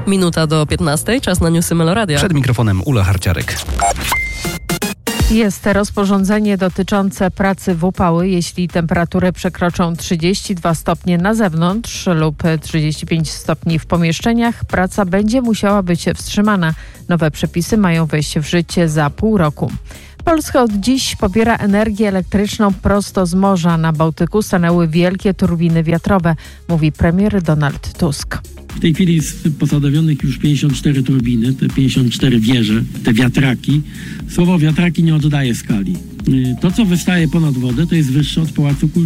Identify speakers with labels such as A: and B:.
A: Minuta do 15, czas na newsy Meloradia.
B: Przed mikrofonem Ula Harciarek.
C: Jest rozporządzenie dotyczące pracy w upały, jeśli temperatury przekroczą 32 stopnie na zewnątrz lub 35 stopni w pomieszczeniach. Praca będzie musiała być wstrzymana. Nowe przepisy mają wejść w życie za pół roku. Polska od dziś pobiera energię elektryczną prosto z morza. Na Bałtyku stanęły wielkie turbiny wiatrowe, mówi premier Donald Tusk.
D: W tej chwili jest posadowionych już 54 turbiny, te 54 wieże, te wiatraki. Słowo wiatraki nie oddaje skali. To, co wystaje ponad wodę, to jest wyższe od Pałacu Kultury.